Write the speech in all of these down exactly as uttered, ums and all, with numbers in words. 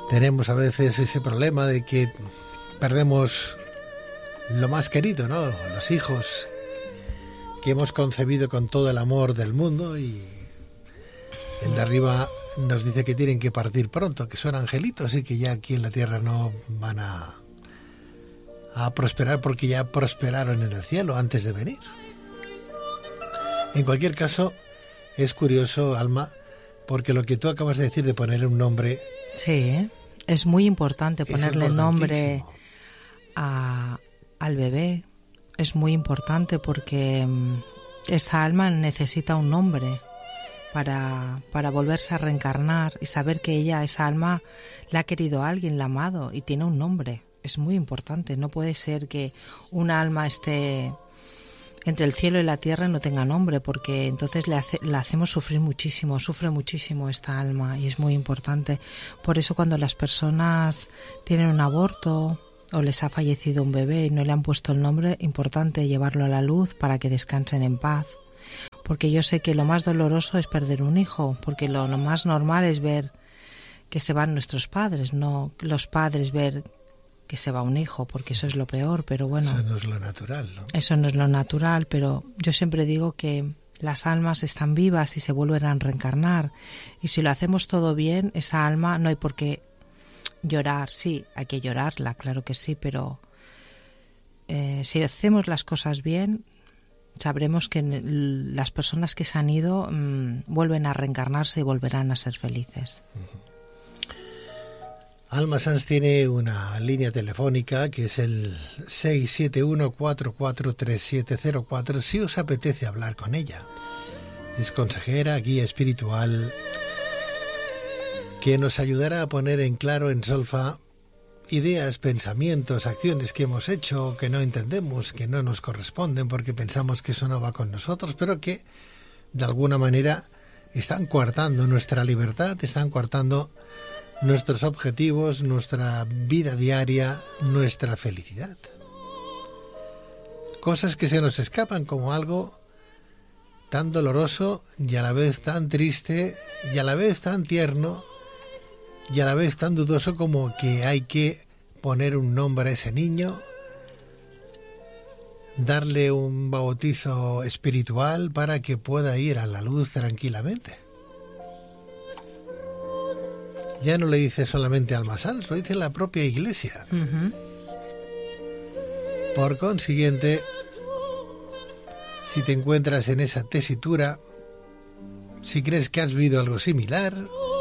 tenemos a veces ese problema de que perdemos lo más querido, ¿no? Los hijos que hemos concebido con todo el amor del mundo, y el de arriba nos dice que tienen que partir pronto, que son angelitos y que ya aquí en la tierra no van a, a prosperar porque ya prosperaron en el cielo antes de venir. En cualquier caso, es curioso, Alma, porque lo que tú acabas de decir de ponerle un nombre... Sí, es muy importante ponerle nombre a, al bebé. Es muy importante porque esa alma necesita un nombre para, para volverse a reencarnar y saber que ella, esa alma, la ha querido a alguien, la ha amado y tiene un nombre. Es muy importante. No puede ser que una alma esté entre el cielo y la tierra y no tenga nombre, porque entonces le hace, la hacemos sufrir muchísimo, sufre muchísimo esta alma, y es muy importante. Por eso cuando las personas tienen un aborto o les ha fallecido un bebé y no le han puesto el nombre, importante llevarlo a la luz para que descansen en paz. Porque yo sé que lo más doloroso es perder un hijo, porque lo, lo más normal es ver que se van nuestros padres, no los padres ver que se va un hijo, porque eso es lo peor, pero bueno. Eso no es lo natural, ¿no? Eso no es lo natural, pero yo siempre digo que las almas están vivas y se vuelven a reencarnar, y si lo hacemos todo bien, esa alma no hay por qué llorar. Sí, hay que llorarla, claro que sí, pero eh, si hacemos las cosas bien, sabremos que las personas que se han ido mmm, vuelven a reencarnarse y volverán a ser felices. Uh-huh. Alma Sanz tiene una línea telefónica que es el seis siete uno, cuatro cuatro tres siete cero cuatro si os apetece hablar con ella. Es consejera, guía espiritual, que nos ayudará a poner en claro, en solfa, ideas, pensamientos, acciones que hemos hecho, que no entendemos, que no nos corresponden porque pensamos que eso no va con nosotros, pero que de alguna manera están coartando nuestra libertad, están coartando nuestros objetivos, nuestra vida diaria, nuestra felicidad. Cosas que se nos escapan, como algo tan doloroso y a la vez tan triste y a la vez tan tierno y a la vez tan dudoso como que hay que poner un nombre a ese niño, darle un bautizo espiritual para que pueda ir a la luz tranquilamente. Ya no le dice solamente Alma Sanz, lo dice la propia Iglesia. Uh-huh. Por consiguiente, si te encuentras en esa tesitura, si crees que has vivido algo similar,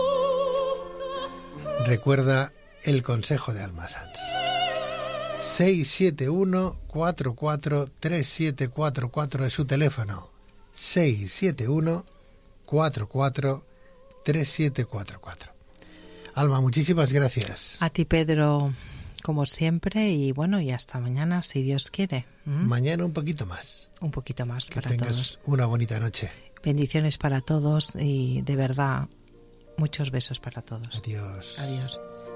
recuerda el consejo de Alma Sanz. seis siete uno, cuatro cuatro tres siete cuatro cuatro es su teléfono. seis siete uno, cuatro cuatro tres siete cuatro cuatro. Alma, muchísimas gracias. A ti, Pedro, como siempre, y bueno, y hasta mañana, si Dios quiere. ¿Mm? Mañana un poquito más. Un poquito más que para tengas todos. Una bonita noche. Bendiciones para todos y de verdad, muchos besos para todos. Adiós. Adiós.